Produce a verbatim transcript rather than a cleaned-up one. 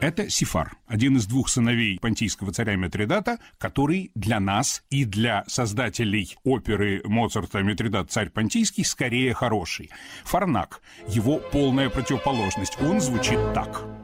Это Сифар, один из двух сыновей понтийского царя Митридата, который для нас и для создателей оперы Моцарта «Митридат, царь понтийский» скорее хороший. Фарнак, его полная противоположность, он звучит так.